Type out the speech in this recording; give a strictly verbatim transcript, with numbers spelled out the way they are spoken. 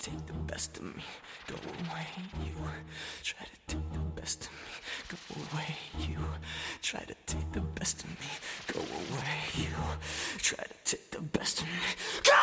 take the best of me, go away. You try to take the best of me, go away. You try to take the best of me, go away. You try to take the best of me,